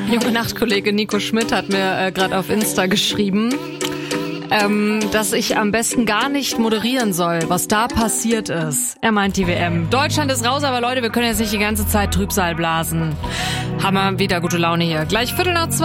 Junge Nachtkollege Nico Schmidt hat mir gerade auf Insta geschrieben, dass ich am besten gar nicht moderieren soll, was da passiert ist. Er meint die WM. Deutschland ist raus, aber Leute, wir können jetzt nicht die ganze Zeit Trübsal blasen. Haben wir wieder gute Laune hier. Gleich 1:45.